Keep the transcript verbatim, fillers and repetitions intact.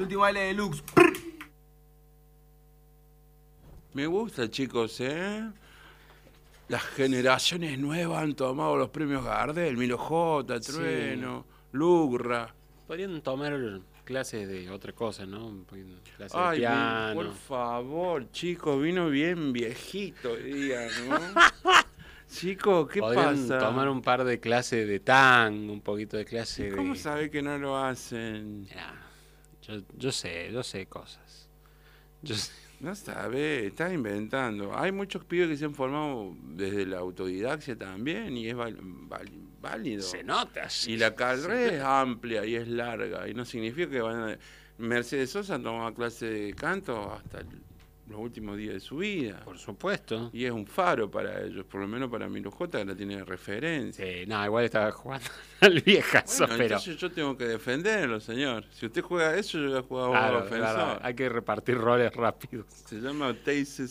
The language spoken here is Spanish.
último baile de Lux. Me gusta, chicos, ¿eh? Las generaciones nuevas han tomado los premios Gardel, Milo J, Trueno, sí. Lugra. Podrían tomar clases de otra cosa, ¿no? Clases Ay, de piano. Bien, por favor, chicos, vino bien viejito hoy día, ¿no? Chicos, ¿qué Podrían pasa? tomar un par de clases de tango, un poquito de clase de... ¿Cómo sabe que no lo hacen? Ya, yo, yo sé, yo sé cosas. Yo sé. No sabe, está inventando. Hay muchos pibes que se han formado desde la autodidaxia también y es val, val, válido. Se nota. Sí. Y la carrera es amplia y es larga y no significa que van a... Mercedes Sosa tomaba clase de canto hasta el, los últimos días de su vida. Por supuesto. Y es un faro para ellos, por lo menos para Milo J, que la tiene de referencia. Sí, no, igual estaba jugando al viejazo, bueno, pero... entonces yo tengo que defenderlo, señor. Si usted juega eso, yo voy a jugar claro, ofensor. claro, hay que repartir roles rápidos. Se llama Teis